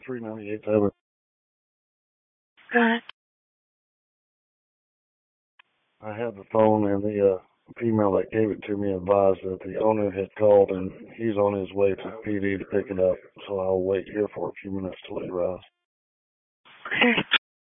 398.7. Go ahead. I had the phone, and the female that gave it to me advised that the owner had called and he's on his way to PD to pick it up. So I'll wait here for a few minutes till he arrives. Okay.